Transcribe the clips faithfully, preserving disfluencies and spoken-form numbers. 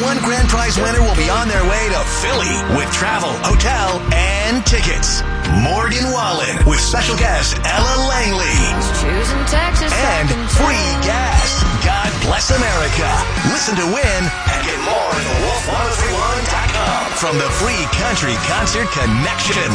one grand prize winner will be on their way to Philly with travel, hotel, and tickets. Morgan Wallen with special guest Ella Langley. Choosing Texas and free gas. God bless America. Listen to win and get more at the wolf one oh three one dot com. From the Free Country Concert Connection,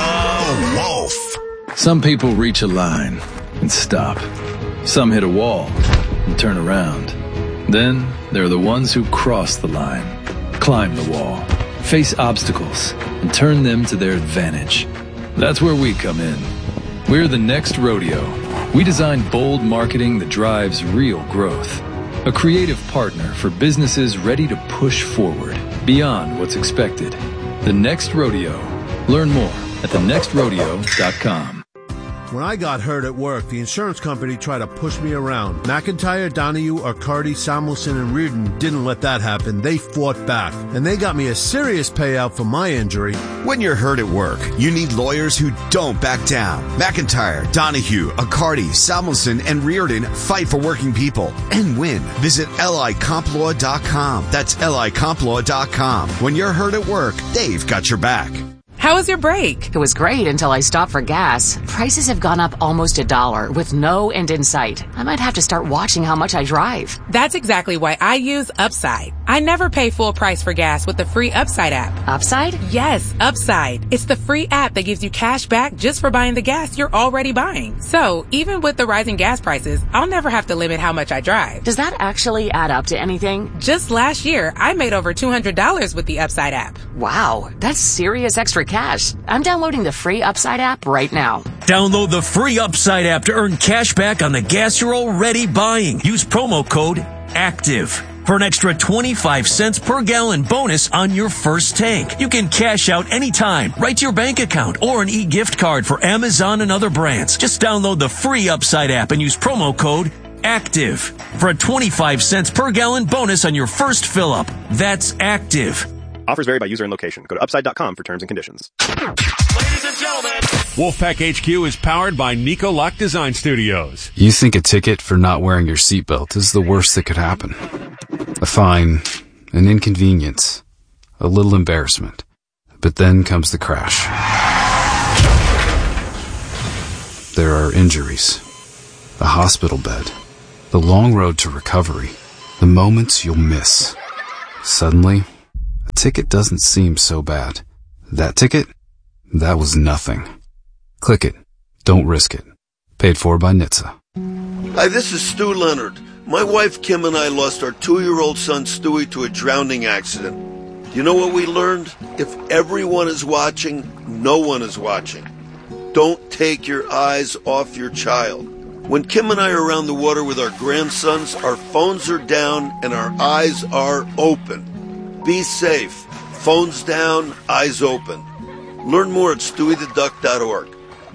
The Wolf. Some people reach a line and stop. Some hit a wall and turn around. Then there are the ones who cross the line, climb the wall, face obstacles, and turn them to their advantage. That's where we come in. We're the Next Rodeo. We design bold marketing that drives real growth. A creative partner for businesses ready to push forward beyond what's expected. The Next Rodeo. Learn more at the next rodeo dot com. When I got hurt at work, the insurance company tried to push me around. McIntyre, Donahue, Arcardi, Samuelson, and Reardon didn't let that happen. They fought back, and they got me a serious payout for my injury. When you're hurt at work, you need lawyers who don't back down. McIntyre, Donahue, Arcardi, Samuelson, and Reardon fight for working people and win. Visit L I comp law dot com. That's L I comp law dot com. When you're hurt at work, they've got your back. How was your break? It was great until I stopped for gas. Prices have gone up almost a dollar with no end in sight. I might have to start watching how much I drive. That's exactly why I use Upside. I never pay full price for gas with the free Upside app. Upside? Yes, Upside. It's the free app that gives you cash back just for buying the gas you're already buying. So even with the rising gas prices, I'll never have to limit how much I drive. Does that actually add up to anything? Just last year, I made over two hundred dollars with the Upside app. Wow, that's serious extra cash. I'm downloading the free Upside app right now. Download the free Upside app to earn cash back on the gas you're already buying. Use promo code ACTIVE for an extra twenty-five cents per gallon bonus on your first tank. You can cash out anytime, right to your bank account, or an e-gift card for Amazon and other brands. Just download the free Upside app and use promo code ACTIVE for a twenty-five cents per gallon bonus on your first fill-up. That's ACTIVE. Offers vary by user and location. Go to upside dot com for terms and conditions. Ladies and gentlemen, Wolfpack H Q is powered by Nico Lock Design Studios. You think a ticket for not wearing your seatbelt is the worst that could happen. A fine, an inconvenience, a little embarrassment. But then comes the crash. There are injuries, a hospital bed, the long road to recovery, the moments you'll miss. Suddenly, a ticket doesn't seem so bad. That ticket? That was nothing. Click it. Don't risk it. Paid for by N H T S A. Hi, this is Stu Leonard. My wife Kim and I lost our two-year-old son Stewie to a drowning accident. Do you know what we learned? If everyone is watching, no one is watching. Don't take your eyes off your child. When Kim and I are around the water with our grandsons, our phones are down and our eyes are open. Be safe. Phones down, eyes open. Learn more at stewie the duck dot org.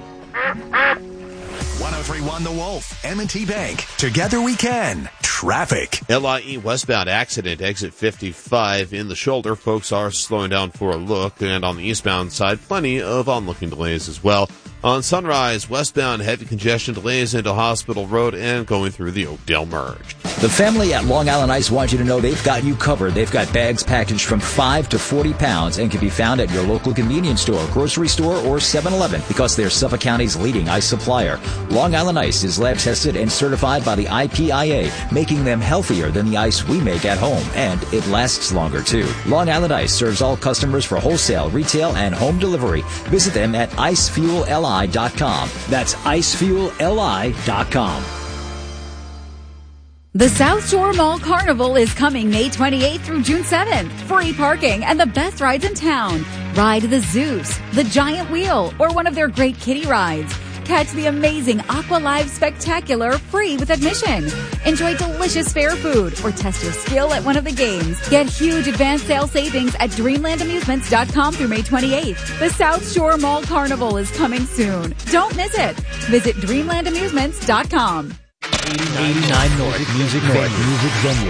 one oh three point one The Wolf, M and T Bank. Together we can. Traffic. L I E westbound accident, exit fifty-five in the shoulder. Folks are slowing down for a look. And on the eastbound side, plenty of onlooking delays as well. On Sunrise, westbound heavy congestion delays into Hospital Road and going through the Oakdale Merge. The family at Long Island Ice wants you to know they've got you covered. They've got bags packaged from five to forty pounds and can be found at your local convenience store, grocery store, or seven eleven because they're Suffolk County's leading ice supplier. Long Island Ice is lab tested and certified by the I P I A, making them healthier than the ice we make at home, and it lasts longer too. Long Island Ice serves all customers for wholesale, retail, and home delivery. Visit them at ice fuel l i dot com. That's ice fuel l i dot com. The South Shore Mall Carnival is coming May twenty-eighth through June seventh. Free parking and the best rides in town. Ride the Zeus, the Giant Wheel, or one of their great kiddie rides. Catch the amazing Aqua Live Spectacular free with admission. Enjoy delicious fair food or test your skill at one of the games. Get huge advance sale savings at dreamland amusements dot com through May twenty-eighth. The South Shore Mall Carnival is coming soon. Don't miss it. Visit dreamland amusements dot com. eighty-nine North Music Venue. Music Venue.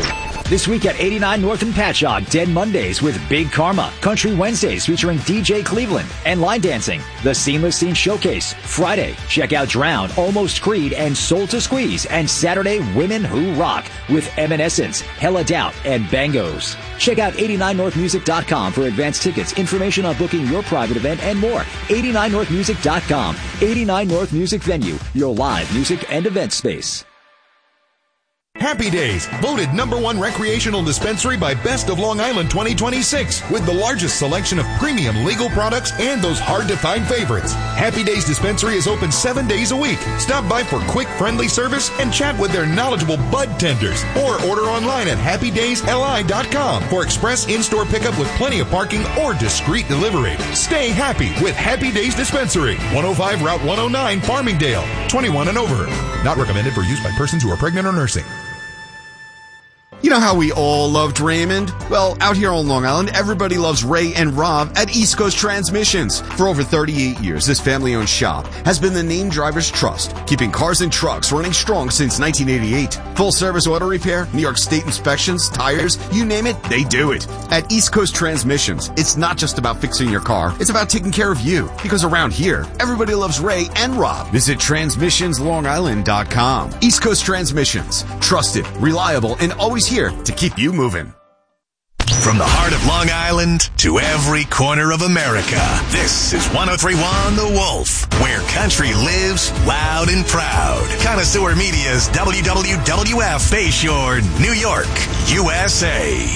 This week at eighty-nine North and Patchogue, Dead Mondays with Big Karma. Country Wednesdays featuring D J Cleveland and line dancing. The Seamless Scene Showcase. Friday, check out Drown, Almost Creed, and Soul to Squeeze. And Saturday, Women Who Rock with Evanescence, Hella Doubt, and Bangos. Check out eighty-nine north music dot com for advance tickets, information on booking your private event, and more. eighty-nine north music dot com. eighty-nine North Music Venue, your live music and event space. Happy Days, voted number one recreational dispensary by Best of Long Island twenty twenty-six, with the largest selection of premium legal products and those hard-to-find favorites. Happy Days Dispensary is open seven days a week. Stop by for quick, friendly service and chat with their knowledgeable bud tenders, or order online at happy days l i dot com for express in-store pickup with plenty of parking or discreet delivery. Stay happy with Happy Days Dispensary, one oh five Route one oh nine, Farmingdale, twenty-one and over. Not recommended for use by persons who are pregnant or nursing. You know how we all loved Raymond? Well, out here on Long Island, everybody loves Ray and Rob at East Coast Transmissions. For over thirty-eight years, this family-owned shop has been the name driver's trust, keeping cars and trucks running strong since nineteen eighty-eight. Full-service auto repair, New York State inspections, tires, you name it, they do it. At East Coast Transmissions, it's not just about fixing your car, it's about taking care of you. Because around here, everybody loves Ray and Rob. Visit transmissions long island dot com. East Coast Transmissions. Trusted, reliable, and always here to keep you moving. From the heart of Long Island to every corner of America, this is one oh three point one The Wolf, where country lives loud and proud. Connoisseur Media's W W W F Bayshore, New York, U S A.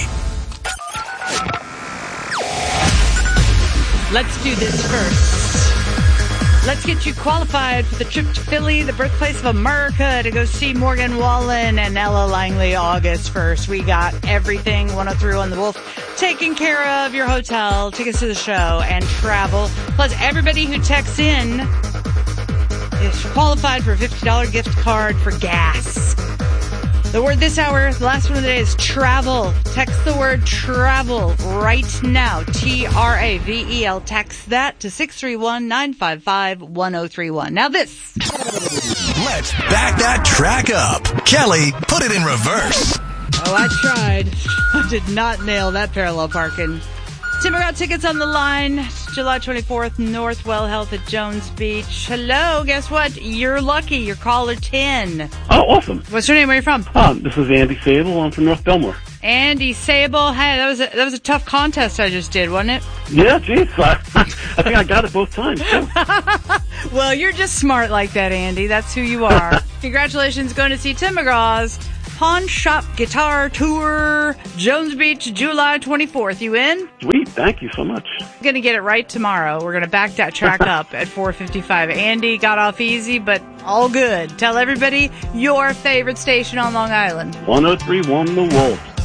Let's do this first. Let's get you qualified for the trip to Philly, the birthplace of America, to go see Morgan Wallen and Ella Langley August first. We got everything, one oh three point one The Wolf, taking care of your hotel, tickets to the show, and travel. Plus, everybody who texts in is qualified for a fifty dollars gift card for gas. The word this hour, the last one of the day, is travel. Text the word travel right now. T R A V E L. Text that to six three one, nine five five, one oh three one. Now this. Let's back that track up. Kelly, put it in reverse. Oh, I tried. I did not nail that parallel parking. Tim, I got tickets on the line. July twenty-fourth, Northwell Health at Jones Beach. Hello, guess what? You're lucky. You're caller ten. Oh, awesome. What's your name? Where are you from? Um, this is Andy Sable. I'm from North Belmore. Andy Sable. Hey, that was a, that was a tough contest I just did, wasn't it? Yeah, geez. I, I think I got it both times, too. Well, you're just smart like that, Andy. That's who you are. Congratulations going to see Tim McGraw's Pawn Shop Guitar Tour, Jones Beach, July twenty-fourth. You in? Sweet. Thank you so much. Going to get it right tomorrow. We're going to back that track up at four fifty-five. Andy got off easy, but all good. Tell everybody your favorite station on Long Island. one oh three point one The Wolf.